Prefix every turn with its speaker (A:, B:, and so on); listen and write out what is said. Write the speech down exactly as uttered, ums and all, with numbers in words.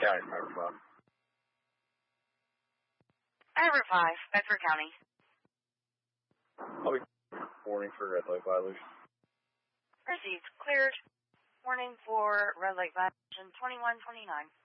A: County microphone.
B: Edward five, Bedford County.
A: I'll be warning for red light violation.
B: Received. Cleared. Warning for red light violation twenty-one twenty-nine.